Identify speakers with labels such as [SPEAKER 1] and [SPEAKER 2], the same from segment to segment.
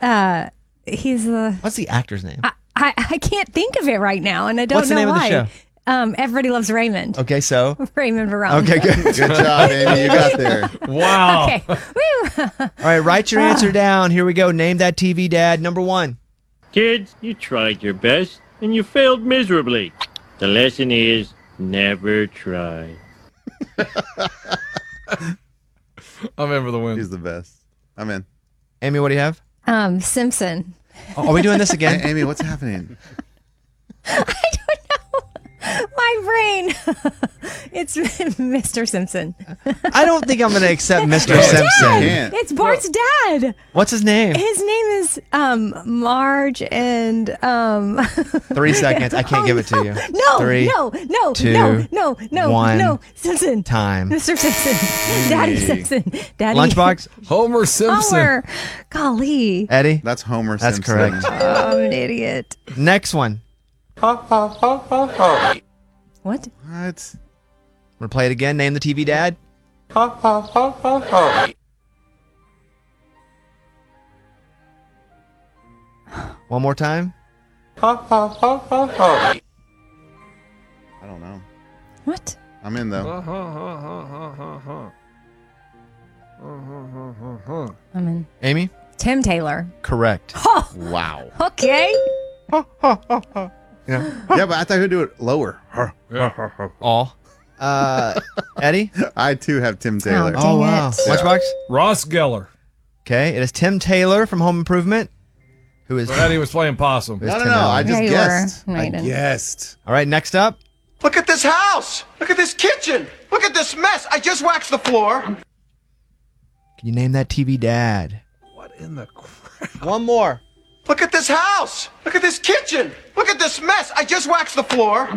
[SPEAKER 1] He's the.
[SPEAKER 2] What's the actor's name?
[SPEAKER 1] I can't think of it right now, and I don't
[SPEAKER 2] What's the
[SPEAKER 1] know
[SPEAKER 2] name
[SPEAKER 1] why.
[SPEAKER 2] of the show?
[SPEAKER 1] Everybody Loves Raymond.
[SPEAKER 2] Okay, so
[SPEAKER 1] Raymond Verone.
[SPEAKER 2] okay, good.
[SPEAKER 3] Good job, Amy. You got there.
[SPEAKER 4] Wow.
[SPEAKER 1] Okay. Woo.
[SPEAKER 2] All right, write your answer down. Here we go. Name that TV dad. Number 1.
[SPEAKER 5] Kids, you tried your best, and you failed miserably. The lesson is never try.
[SPEAKER 4] I'm in for the win.
[SPEAKER 3] He's the best. I'm in.
[SPEAKER 2] Amy, what do you have?
[SPEAKER 1] Simpson.
[SPEAKER 2] Oh, are we doing this
[SPEAKER 3] Hey,
[SPEAKER 2] again?
[SPEAKER 3] Amy, what's happening?
[SPEAKER 1] I don't know. My brain. It's Mr. Simpson.
[SPEAKER 2] I don't think I'm going to accept Mr.
[SPEAKER 1] Dad!
[SPEAKER 2] Simpson.
[SPEAKER 3] Can't.
[SPEAKER 1] It's Bart's dad.
[SPEAKER 2] What's his name?
[SPEAKER 1] His name is Marge and
[SPEAKER 2] 3 seconds. I can't give it to you.
[SPEAKER 1] No,
[SPEAKER 2] 3
[SPEAKER 1] no,
[SPEAKER 2] 2
[SPEAKER 1] no,
[SPEAKER 2] 1
[SPEAKER 1] Simpson.
[SPEAKER 2] time.
[SPEAKER 1] Mr. Simpson. Daddy Simpson. Daddy.
[SPEAKER 2] Lunchbox?
[SPEAKER 4] Homer Simpson.
[SPEAKER 1] Homer. Golly.
[SPEAKER 2] Eddie?
[SPEAKER 3] That's Homer
[SPEAKER 2] That's
[SPEAKER 3] Simpson.
[SPEAKER 2] correct.
[SPEAKER 1] Oh, I'm an idiot.
[SPEAKER 2] Next one.
[SPEAKER 1] What?
[SPEAKER 3] What?
[SPEAKER 2] We're going to play it again. Name the TV dad. One more time.
[SPEAKER 3] I don't know.
[SPEAKER 1] What?
[SPEAKER 3] I'm in, though.
[SPEAKER 1] I'm in.
[SPEAKER 2] Amy?
[SPEAKER 1] Tim Taylor.
[SPEAKER 2] Correct.
[SPEAKER 3] Wow.
[SPEAKER 1] Okay.
[SPEAKER 2] Yeah.
[SPEAKER 3] Yeah, but I thought he'd do it lower.
[SPEAKER 2] All. Eddie?
[SPEAKER 3] I, too, have Tim Taylor.
[SPEAKER 1] Dang
[SPEAKER 2] Oh, wow.
[SPEAKER 1] it.
[SPEAKER 2] Lunchbox?
[SPEAKER 4] Ross Geller.
[SPEAKER 2] Okay, it is Tim Taylor from Home Improvement, who is...
[SPEAKER 4] Eddie was playing possum.
[SPEAKER 3] No, I just
[SPEAKER 1] Yeah, you
[SPEAKER 3] guessed.
[SPEAKER 1] were. No,
[SPEAKER 3] I
[SPEAKER 1] you didn't.
[SPEAKER 3] guessed.
[SPEAKER 2] All right, next up.
[SPEAKER 6] Look at this house! Look at this kitchen! Look at this mess! I just waxed the floor!
[SPEAKER 2] Can you name that TV dad?
[SPEAKER 4] What in the crap?
[SPEAKER 2] One more.
[SPEAKER 6] Look at this house! Look at this kitchen! Look at this mess! I just waxed the floor!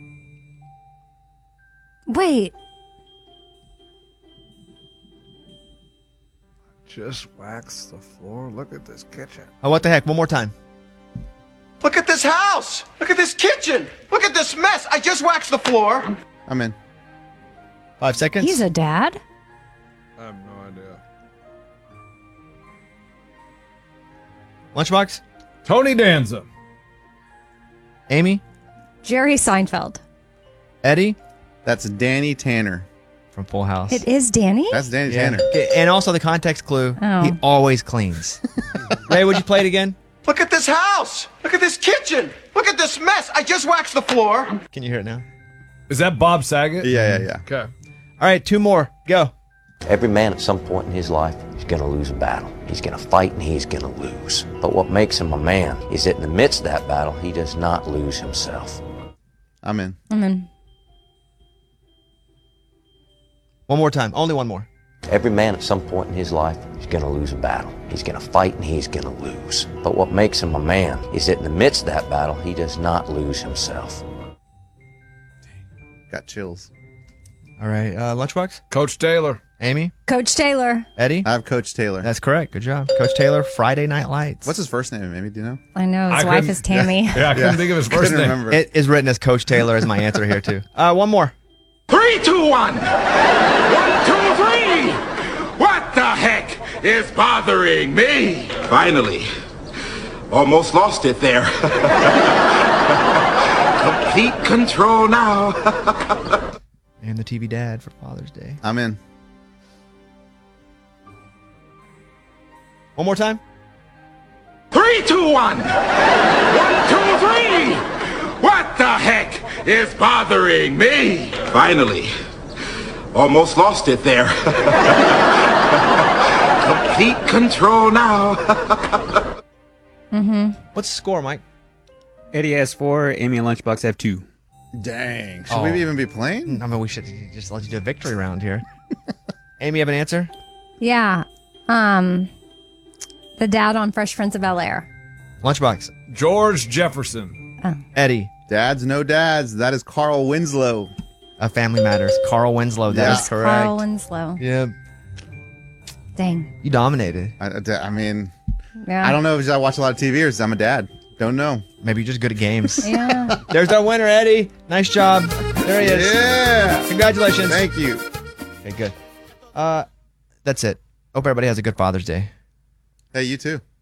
[SPEAKER 1] Wait.
[SPEAKER 4] Just wax the floor. Look at this kitchen.
[SPEAKER 2] Oh, what the heck? One more time.
[SPEAKER 6] Look at this house! Look at this kitchen! Look at this mess! I just waxed the floor!
[SPEAKER 3] I'm in.
[SPEAKER 2] 5 seconds.
[SPEAKER 1] He's a dad?
[SPEAKER 4] I have no idea.
[SPEAKER 2] Lunchbox?
[SPEAKER 4] Tony Danza.
[SPEAKER 2] Amy?
[SPEAKER 1] Jerry Seinfeld.
[SPEAKER 2] Eddie?
[SPEAKER 3] That's Danny Tanner.
[SPEAKER 2] From Full House.
[SPEAKER 1] It is Danny?
[SPEAKER 3] That's Danny
[SPEAKER 2] Yeah.
[SPEAKER 3] Tanner.
[SPEAKER 2] Okay, and also the context clue,
[SPEAKER 1] Oh.
[SPEAKER 2] he always cleans. Ray, would you play it again?
[SPEAKER 6] Look at this house! Look at this kitchen! Look at this mess! I just waxed the floor!
[SPEAKER 2] Can you hear it now?
[SPEAKER 4] Is that Bob Saget?
[SPEAKER 3] Yeah.
[SPEAKER 4] Okay.
[SPEAKER 2] All right, 2 more. Go.
[SPEAKER 7] Every man at some point in his life is going to lose a battle. He's going to fight and he's going to lose. But what makes him a man is that in the midst of that battle, he does not lose himself.
[SPEAKER 3] I'm in.
[SPEAKER 1] I'm in.
[SPEAKER 2] One more time. Only one more.
[SPEAKER 7] Every man at some point in his life is going to lose a battle. He's going to fight and he's going to lose. But what makes him a man is that in the midst of that battle, he does not lose himself.
[SPEAKER 3] Got chills.
[SPEAKER 2] All right, Lunchbox?
[SPEAKER 4] Coach Taylor.
[SPEAKER 2] Amy?
[SPEAKER 1] Coach Taylor.
[SPEAKER 2] Eddie?
[SPEAKER 3] I have Coach Taylor.
[SPEAKER 2] That's correct. Good job. Coach Taylor, Friday Night Lights.
[SPEAKER 3] What's his first name, maybe? Do you know?
[SPEAKER 1] I know. His
[SPEAKER 4] I
[SPEAKER 1] wife
[SPEAKER 4] couldn't-
[SPEAKER 1] is Tammy.
[SPEAKER 4] Yeah, I couldn't think of his first
[SPEAKER 3] Couldn't
[SPEAKER 4] name.
[SPEAKER 3] remember.
[SPEAKER 2] It is written as Coach Taylor as my answer here, too. One more.
[SPEAKER 8] 3, 2, 1. 1, 2, 3. What the heck is bothering me? Finally. Almost lost it there. Complete control now.
[SPEAKER 2] And the TV dad for Father's Day.
[SPEAKER 3] I'm in.
[SPEAKER 2] One more time.
[SPEAKER 8] 3, 2, 1. 1, 2, 3. What the heck is bothering me? Finally. Almost lost it there. Complete control now.
[SPEAKER 2] What's the score, Mike?
[SPEAKER 9] Eddie has 4, Amy and Lunchbox have 2.
[SPEAKER 3] Dang. Should
[SPEAKER 2] Oh.
[SPEAKER 3] we even be playing?
[SPEAKER 2] I mean, we should just let you do a victory round here. Amy, you have an answer?
[SPEAKER 1] Yeah. The dad on Fresh Prince of Bel-Air.
[SPEAKER 2] Lunchbox.
[SPEAKER 4] George Jefferson.
[SPEAKER 2] Eddie.
[SPEAKER 3] Dads, no dads. That is Carl Winslow.
[SPEAKER 2] Family Matters. Carl Winslow. That is
[SPEAKER 3] Yeah.
[SPEAKER 2] correct.
[SPEAKER 1] Carl Winslow.
[SPEAKER 2] Yeah.
[SPEAKER 1] Dang.
[SPEAKER 2] You dominated.
[SPEAKER 3] I mean,
[SPEAKER 1] Yeah.
[SPEAKER 3] I don't know if I watch a lot of TV or if I'm a dad. Don't know.
[SPEAKER 2] Maybe you're just good at games.
[SPEAKER 1] Yeah.
[SPEAKER 2] There's our winner, Eddie. Nice job. There he is.
[SPEAKER 3] Yeah.
[SPEAKER 2] Congratulations.
[SPEAKER 3] Thank you.
[SPEAKER 2] Okay, good. That's it. Hope everybody has a good Father's Day.
[SPEAKER 3] Hey, you too.